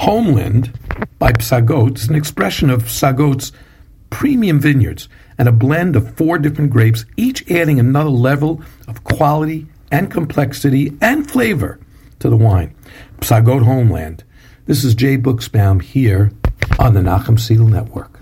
Homeland by Psagot is an expression of Psagot's premium vineyards and a blend of 4 different grapes, each adding another level of quality and complexity and flavor to the wine. Psagot Homeland. This is Jay Buchsbaum here on the Nachum Segal Network.